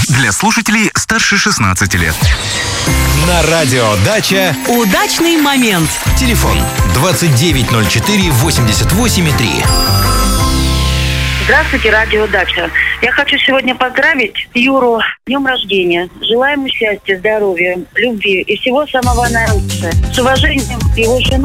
Для слушателей старше 16 лет. На радио «Дача» удачный момент. Телефон 2904-88,3. Здравствуйте, радио «Дача». Я хочу сегодня поздравить Юру с днем рождения. Желаю ему счастья, здоровья, любви и всего самого наилучшего. С уважением, его жена.